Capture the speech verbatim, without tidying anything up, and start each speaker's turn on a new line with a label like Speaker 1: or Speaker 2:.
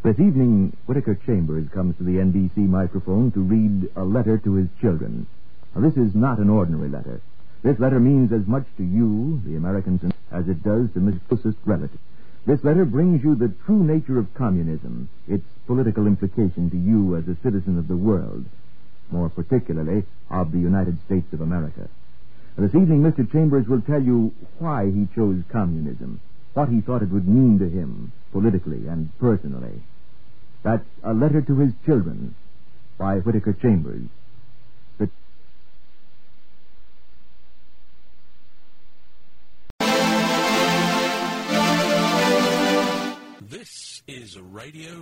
Speaker 1: This evening, Whittaker Chambers comes to the N B C microphone to read a letter to his children. Now, this is not an ordinary letter. This letter means as much to you, the Americans, as it does to his closest relative. This letter brings you the true nature of communism, its political implication to you as a citizen of the world, more particularly of the United States of America. This evening, Mister Chambers will tell you why he chose communism, what he thought it would mean to him, politically and personally. That's A Letter to His Children by Whittaker Chambers. The
Speaker 2: This is Radio